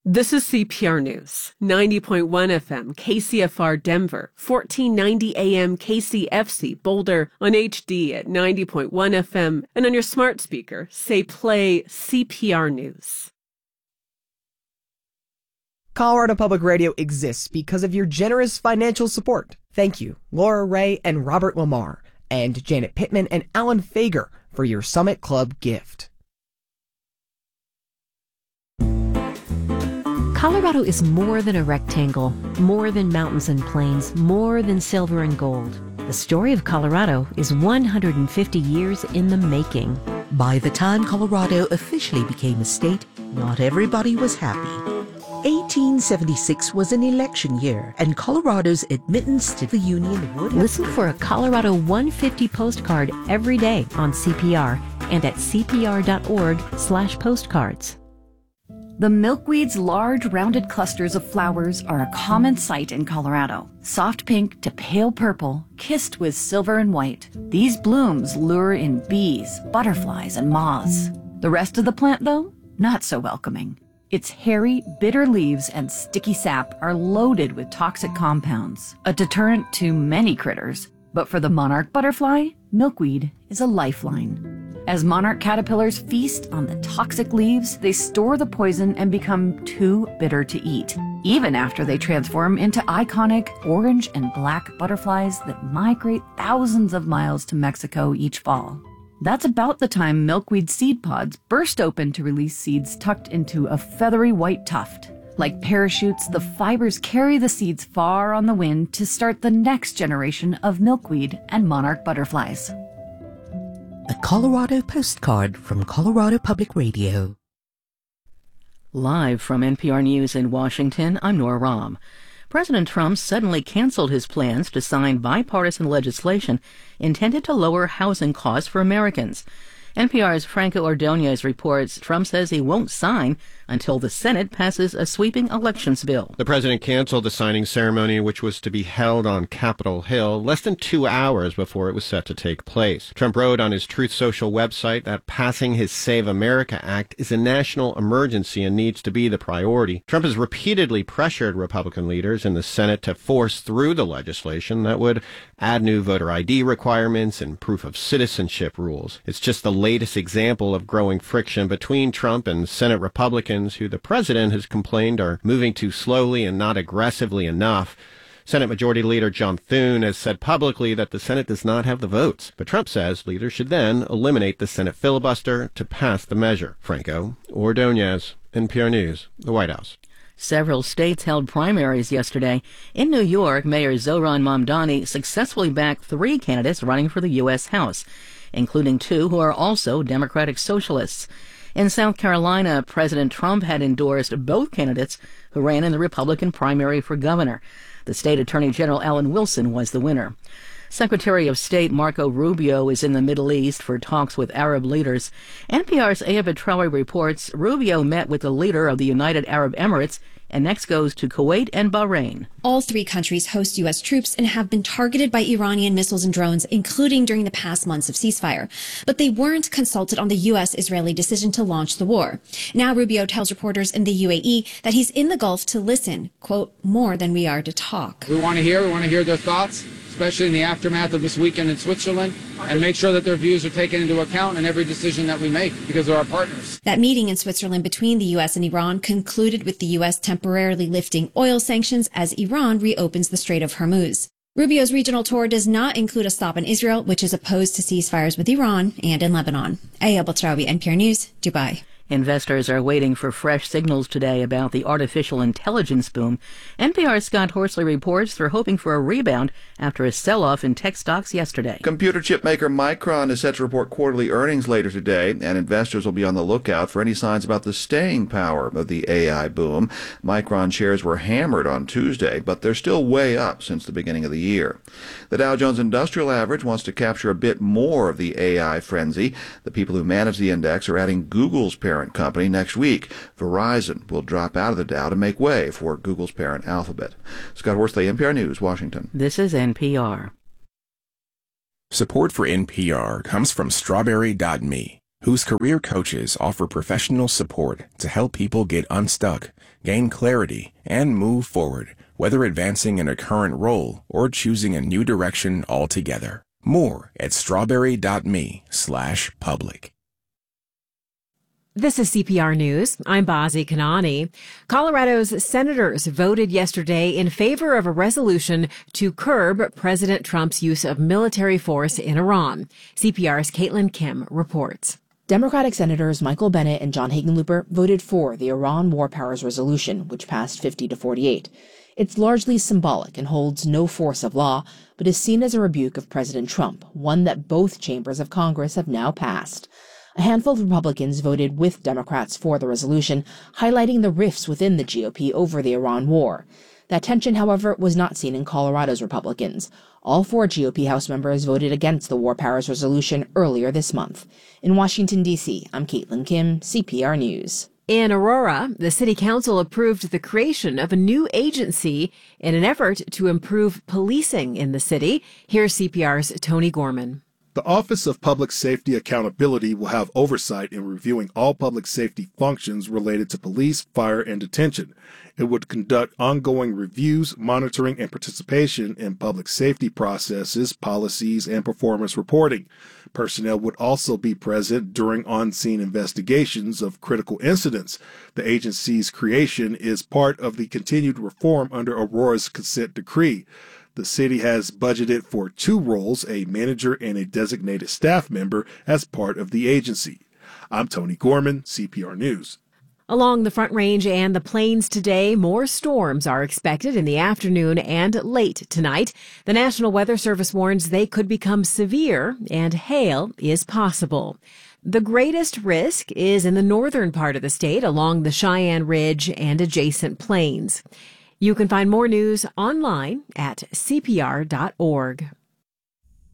This is CPR News, 90.1 FM, KCFR Denver, 1490 AM KCFC Boulder, on HD at 90.1 FM, and on your smart speaker, say play CPR News. Colorado Public Radio exists because of your generous financial support. Thank you, Laura Ray and Robert Lamar, and Janet Pittman and Alan Fager for your Summit Club gift. Colorado is more than a rectangle, more than mountains and plains, more than silver and gold. The story of Colorado is 150 years in the making. By the time Colorado officially became a state, not everybody was happy. 1876 was an election year, and Colorado's admittance to the Union would... Listen for a Colorado 150 postcard every day on CPR and at cpr.org/postcards. The milkweed's large, rounded clusters of flowers are a common sight in Colorado. Soft pink to pale purple, kissed with silver and white. These blooms lure in bees, butterflies, and moths. The rest of the plant, though, not so welcoming. Its hairy, bitter leaves and sticky sap are loaded with toxic compounds, a deterrent to many critters. But for the monarch butterfly, milkweed is a lifeline. As monarch caterpillars feast on the toxic leaves, they store the poison and become too bitter to eat, even after they transform into iconic orange and black butterflies that migrate thousands of miles to Mexico each fall. That's about the time milkweed seed pods burst open to release seeds tucked into a feathery white tuft. Like parachutes, the fibers carry the seeds far on the wind to start the next generation of milkweed and monarch butterflies. A Colorado postcard from Colorado Public Radio. Live from NPR News in Washington, I'm Nora Rahm. President Trump suddenly canceled his plans to sign bipartisan legislation intended to lower housing costs for Americans. NPR's Franco Ordonez reports Trump says he won't sign until the Senate passes a sweeping elections bill. The president canceled the signing ceremony, which was to be held on Capitol Hill, less than 2 hours before it was set to take place. Trump wrote on his Truth Social website that passing his Save America Act is a national emergency and needs to be the priority. Trump has repeatedly pressured Republican leaders in the Senate to force through the legislation that would add new voter ID requirements and proof of citizenship rules. It's just the latest example of growing friction between Trump and Senate Republicans, who the president has complained are moving too slowly and not aggressively enough. Senate Majority Leader John Thune has said publicly that the Senate does not have the votes, but Trump says leaders should then eliminate the Senate filibuster to pass the measure. Franco Ordonez, NPR News, the White House. Several states held primaries yesterday. In New York, Mayor Zohran Mamdani successfully backed 3 candidates running for the U.S. House, including 2 who are also Democratic Socialists. In South Carolina, President Trump had endorsed both candidates who ran in the Republican primary for governor. The state attorney general Alan Wilson was the winner. Secretary of State Marco Rubio is in the Middle East for talks with Arab leaders. NPR's Aya Petraoui reports Rubio met with the leader of the United Arab Emirates and next goes to Kuwait and Bahrain. All 3 countries host U.S. troops and have been targeted by Iranian missiles and drones, including during the past months of ceasefire. But they weren't consulted on the U.S.-Israeli decision to launch the war. Now Rubio tells reporters in the UAE that he's in the Gulf to listen, quote, more than we are to talk. We want to hear their thoughts, especially in the aftermath of this weekend in Switzerland, and make sure that their views are taken into account in every decision that we make, because they're our partners. That meeting in Switzerland between the U.S. and Iran concluded with the U.S. temporarily lifting oil sanctions as Iran reopens the Strait of Hormuz. Rubio's regional tour does not include a stop in Israel, which is opposed to ceasefires with Iran and in Lebanon. Aya Petraoui, NPR News, Dubai. Investors are waiting for fresh signals today about the artificial intelligence boom. NPR's Scott Horsley reports they're hoping for a rebound after a sell-off in tech stocks yesterday. Computer chip maker Micron is set to report quarterly earnings later today, and investors will be on the lookout for any signs about the staying power of the AI boom. Micron shares were hammered on Tuesday, but they're still way up since the beginning of the year. The Dow Jones Industrial Average wants to capture a bit more of the AI frenzy. The people who manage the index are adding Google's parent company next week. Verizon will drop out of the Dow to make way for Google's parent Alphabet. Scott Horsley, NPR News, Washington. This is NPR. Support for NPR comes from Strawberry.me. whose career coaches offer professional support to help people get unstuck, gain clarity, and move forward, whether advancing in a current role or choosing a new direction altogether. More at strawberry.me/public. This is CPR News. I'm Bazi Kanani. Colorado's senators voted yesterday in favor of a resolution to curb President Trump's use of military force in Iran. CPR's Caitlin Kim reports. Democratic Senators Michael Bennet and John Hickenlooper voted for the Iran War Powers Resolution, which passed 50-48. It's largely symbolic and holds no force of law, but is seen as a rebuke of President Trump, one that both chambers of Congress have now passed. A handful of Republicans voted with Democrats for the resolution, highlighting the rifts within the GOP over the Iran war. That tension, however, was not seen in Colorado's Republicans. All 4 GOP House members voted against the War Powers Resolution earlier this month. In Washington, D.C., I'm Caitlin Kim, CPR News. In Aurora, the City Council approved the creation of a new agency in an effort to improve policing in the city. Here's CPR's Tony Gorman. The Office of Public Safety Accountability will have oversight in reviewing all public safety functions related to police, fire, and detention. It would conduct ongoing reviews, monitoring, and participation in public safety processes, policies, and performance reporting. Personnel would also be present during on-scene investigations of critical incidents. The agency's creation is part of the continued reform under Aurora's consent decree. The city has budgeted for 2 roles, a manager and a designated staff member, as part of the agency. I'm Tony Gorman, CPR News. Along the Front Range and the Plains today, more storms are expected in the afternoon and late tonight. The National Weather Service warns they could become severe and hail is possible. The greatest risk is in the northern part of the state along the Cheyenne Ridge and adjacent plains. You can find more news online at cpr.org.